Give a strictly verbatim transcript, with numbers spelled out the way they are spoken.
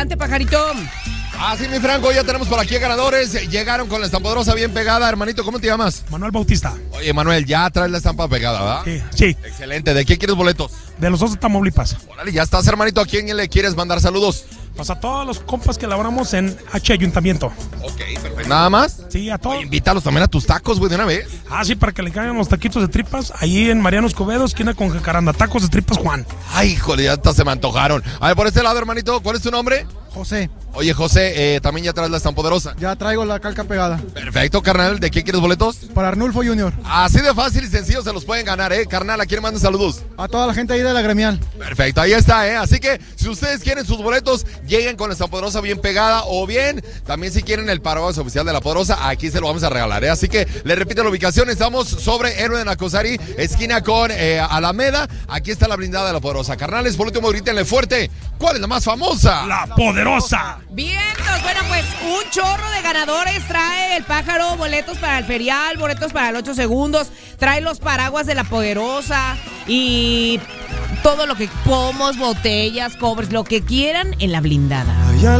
Adelante, pajarito. Así, mi Franco, ya tenemos por aquí ganadores. Llegaron con la estampa poderosa bien pegada. Hermanito, ¿cómo te llamas? Manuel Bautista. Oye, Manuel, ya traes la estampa pegada, ¿verdad? Sí, sí. Excelente. ¿De qué quieres boletos? De los dos de Tamaulipas. Órale, ya estás, hermanito. ¿A quién le quieres mandar saludos? Pues a todos los compas que laboramos en H Ayuntamiento. Ok, perfecto. ¿Nada más? Sí, a todos. Oye, invítalos también a tus tacos, güey, de una vez. Ah, sí, para que le caigan los taquitos de tripas. Ahí en Mariano Escobedo, esquina con Jacaranda. Tacos de tripas, Juan. Ay, híjole, ya hasta se me antojaron. A ver, por este lado, hermanito, ¿cuál es tu nombre? José. Oye, José, eh, también ya traes la estampa poderosa. Ya traigo la calca pegada. Perfecto, carnal. ¿De quién quieres boletos? Para Arnulfo Junior. Así de fácil y sencillo se los pueden ganar, ¿eh? Carnal, ¿a quién mandan saludos? A toda la gente ahí de la gremial. Perfecto, ahí está, ¿eh? Así que si ustedes quieren sus boletos, lleguen con la estampa poderosa bien pegada, o bien, también si quieren el paraguas oficial de la poderosa, aquí se lo vamos a regalar, ¿eh? Así que les repito la ubicación, estamos sobre Héroe de Nacosari, esquina con eh, Alameda. Aquí está la blindada de la poderosa. Carnales, por último, grítenle fuerte. ¿Cuál es la más famosa? La poderosa. Vientos, bueno, pues un chorro de ganadores trae el pájaro, boletos para el ferial, boletos para el ocho segundos, trae los paraguas de la poderosa y todo lo que, pomos, botellas, covers, lo que quieran en la blindada.